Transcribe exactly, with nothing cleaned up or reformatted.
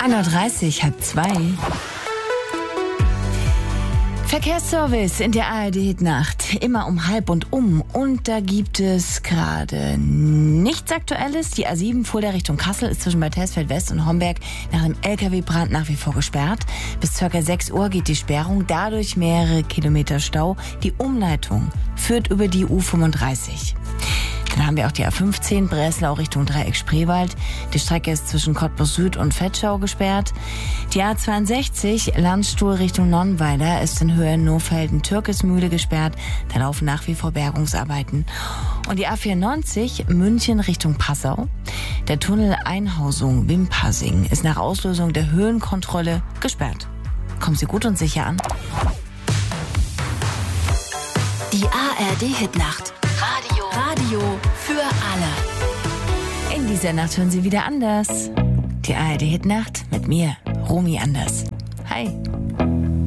neun Uhr dreißig, halb zwei. Verkehrsservice in der A R D-Hitnacht. Immer um halb und um. Und da gibt es gerade nichts Aktuelles. Die A sieben Fulda Richtung Kassel ist zwischen Bad Hersfeld West und Homberg nach einem L K W-Brand nach wie vor gesperrt. Bis ca. sechs Uhr geht die Sperrung. Dadurch mehrere Kilometer Stau. Die Umleitung führt über die U fünfunddreißig. Dann haben wir auch die A fünfzehn, Breslau Richtung Dreieck Spreewald. Die Strecke ist zwischen Cottbus Süd und Vetschau gesperrt. Die A zweiundsechzig, Landstuhl Richtung Nonnweiler, ist in Höhe Nohfelden-Türkismühle gesperrt. Da laufen nach wie vor Bergungsarbeiten. Und die A vierundneunzig, München Richtung Passau. Der Tunnel Einhausung Wimpassing ist nach Auslösung der Höhenkontrolle gesperrt. Kommen Sie gut und sicher an. Die A R D-Hitnacht. Radio. Radio für alle. In dieser Nacht hören Sie wieder anders. Die A R D-Hitnacht mit mir, Romy Anders. Hi.